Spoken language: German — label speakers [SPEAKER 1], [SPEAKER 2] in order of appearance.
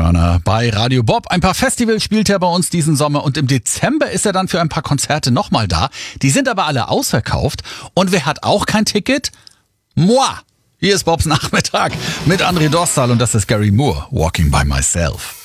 [SPEAKER 1] Turner bei Radio Bob. Ein paar Festivals spielt er bei uns diesen Sommer und im Dezember ist er dann für ein paar Konzerte nochmal da. Die sind aber alle ausverkauft. Und wer hat auch kein Ticket? Moi! Hier ist Bobs Nachmittag mit André Dostal und das ist Gary Moore, Walking by Myself.